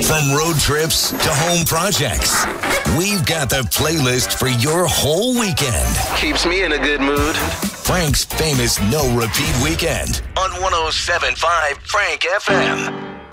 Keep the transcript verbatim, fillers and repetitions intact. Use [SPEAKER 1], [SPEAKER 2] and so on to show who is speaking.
[SPEAKER 1] From road trips to home projects, we've got the playlist for your whole weekend.
[SPEAKER 2] Keeps me in a good mood.
[SPEAKER 1] Frank's famous no-repeat weekend on one oh seven point five Frank F M.